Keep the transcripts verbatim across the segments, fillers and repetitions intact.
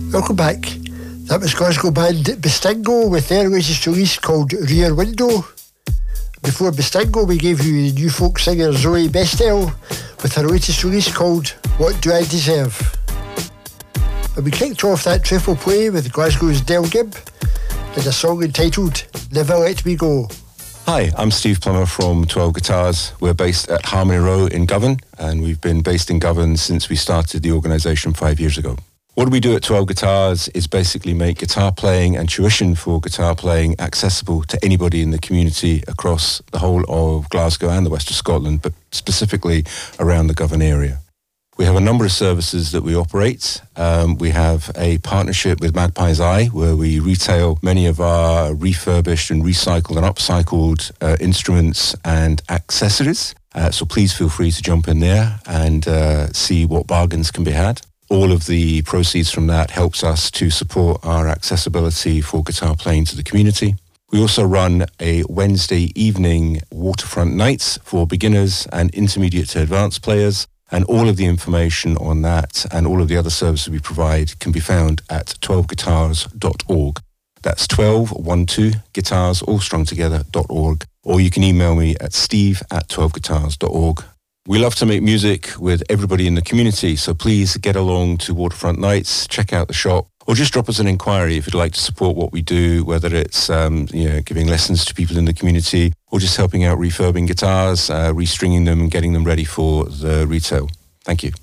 Welcome back. That was Glasgow band Bistingo with their latest release called Rear Window. Before Bistingo, we gave you the new folk singer Zoe Bestel with her latest release called What Do I Deserve? And we kicked off that triple play with Glasgow's Del Gibb and a song entitled Never Let Me Go. Hi, I'm Steve Plummer from twelve Guitars. We're based at Harmony Row in Govan, and we've been based in Govan since we started the organisation five years ago. What we do at twelve Guitars is basically make guitar playing and tuition for guitar playing accessible to anybody in the community across the whole of Glasgow and the west of Scotland, but specifically around the Govan area. We have a number of services that we operate. Um, we have a partnership with Magpie's Eye, where we retail many of our refurbished and recycled and upcycled uh, instruments and accessories. Uh, so please feel free to jump in there and uh, see what bargains can be had. All of the proceeds from that helps us to support our accessibility for guitar playing to the community. We also run a Wednesday evening waterfront nights for beginners and intermediate to advanced players. And all of the information on that and all of the other services we provide can be found at twelve guitars dot org. That's twelve, one, two, guitars, all strung together, dot org. Or you can email me at steve at twelve guitars dot org. We love to make music with everybody in the community, so please get along to Waterfront Nights, check out the shop, or just drop us an inquiry if you'd like to support what we do, whether it's um, you know, giving lessons to people in the community or just helping out refurbing guitars, uh, restringing them and getting them ready for the retail. Thank you.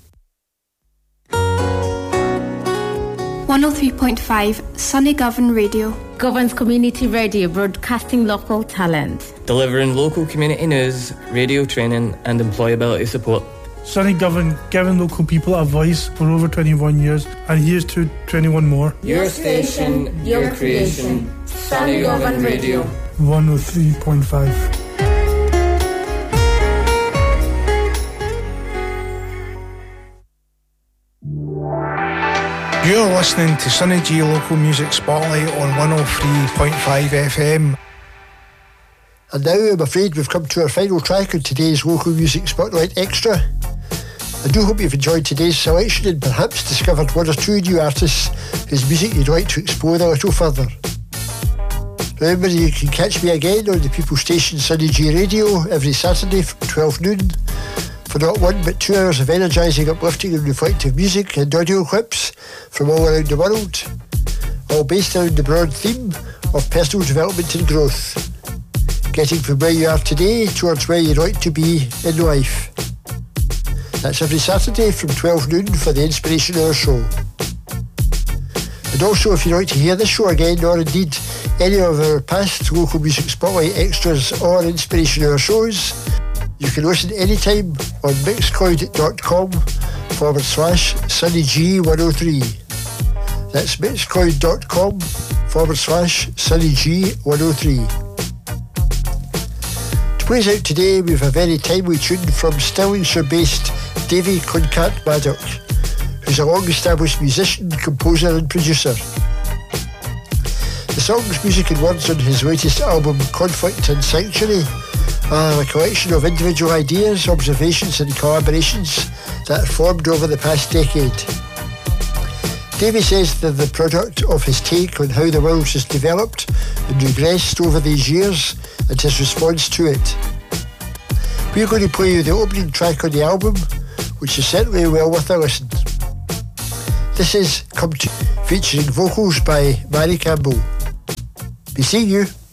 one oh three point five Sunny Govan Radio. Govan's community radio, broadcasting local talent. Delivering local community news, radio training and employability support. Sunny Govan, giving local people a voice for over twenty-one years, and here's to twenty-one more. Your station, your creation, Sunny Govan Radio. one oh three point five. You're listening to Sunny G Local Music Spotlight on one oh three point five F M. And now I'm afraid we've come to our final track on today's Local Music Spotlight Extra. I do hope you've enjoyed today's selection and perhaps discovered one or two new artists whose music you'd like to explore a little further. Remember, you can catch me again on the People Station Sunny G Radio every Saturday from twelve noon for not one but two hours of energising, uplifting and reflective music and audio clips from all around the world, all based around the broad theme of personal development and growth, getting from where you are today towards where you'd like to be in life. That's every Saturday from twelve noon for the Inspiration Hour show. And also, if you'd like to hear this show again, or indeed any of our past Local Music Spotlight Extras or Inspiration Hour shows, you can listen anytime on mixcloud.com forward slash Sunny G one oh three. That's mixcloud.com forward slash Sunny G one oh three. To play us out today, we have a very timely tune from Stirlingshire-based Davy Concat Maddock, who's a long-established musician, composer and producer. The song's music and words on his latest album, Conflict and Sanctuary, are a collection of individual ideas, observations and collaborations that formed over the past decade. Davy says they're the product of his take on how the world has developed and regressed over these years and his response to it. We're going to play you the opening track on the album, which is certainly well worth a listen. This is Come To, featuring vocals by Mary Campbell. Be seeing you.